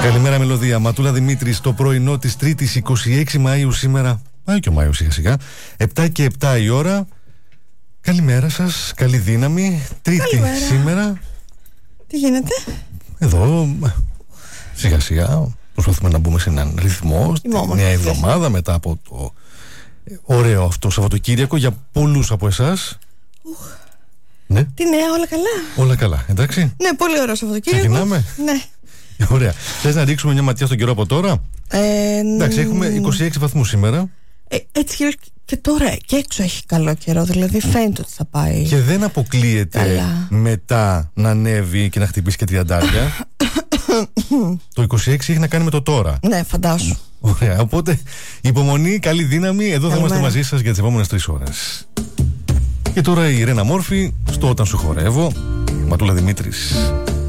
Καλημέρα μελωδία. Ματούλα Δημήτρης, το πρωινό της 3ης 26 Μαΐου σήμερα. Πάει και ο Μάιος σιγά σιγά. 7 και 7 η ώρα. Καλημέρα σας, καλή δύναμη. Τρίτη καλημέρα. Σήμερα. Τι γίνεται? Εδώ σιγά σιγά προσπαθούμε να μπούμε σε έναν ρυθμό. Μια εβδομάδα μετά από το ωραίο αυτό Σαββατοκύριακο για πολλούς από εσάς. Ναι. Τι νέα, όλα καλά? Όλα καλά, εντάξει. Ναι, πολύ ωραίο Σαββατοκύριακο. Ξεκινάμε. Ναι. Ωραία. Θες να ρίξουμε μια ματιά στον καιρό από τώρα? Εντάξει, έχουμε 26 βαθμούς σήμερα. Έτσι και τώρα και έξω έχει καλό καιρό. Δηλαδή φαίνεται ότι θα πάει. Και δεν αποκλείεται καλά μετά να ανέβει και να χτυπήσει και 30. Το 26 έχει να κάνει με το τώρα. Ναι, φαντάσου. Ωραία. Οπότε υπομονή, καλή δύναμη. Εδώ θα είμαστε μαζί σας για τις επόμενες 3 ώρες. Και τώρα η Ρένα Μόρφη στο Όταν σου χορεύω. Ματούλα Δημήτρης.